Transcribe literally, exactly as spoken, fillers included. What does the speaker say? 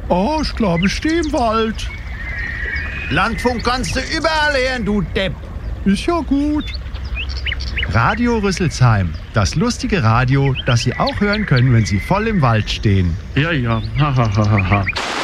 Oh, ich glaube, ich stehe im Wald. Landfunk kannst du überall hören, du Depp. Ist ja gut. Radio Rüsselsheim. Das lustige Radio, das Sie auch hören können, wenn Sie voll im Wald stehen. Ja, ja, ha, ha, ha, ha.